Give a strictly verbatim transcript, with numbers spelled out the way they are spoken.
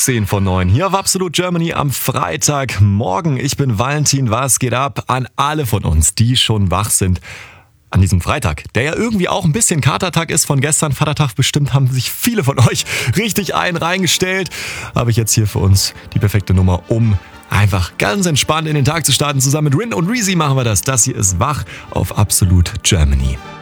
zehn von neun. Hier auf Absolut Germany am Freitagmorgen. Ich bin Valentin. Was geht ab an alle von uns, die schon wach sind an diesem Freitag, der ja irgendwie auch ein bisschen Katertag ist von gestern. Vatertag, bestimmt haben sich viele von euch richtig einen reingestellt. Habe ich jetzt hier für uns die perfekte Nummer, um einfach ganz entspannt in den Tag zu starten. Zusammen mit Rin und Reezy machen wir das. Das hier ist Wach auf Absolut Germany.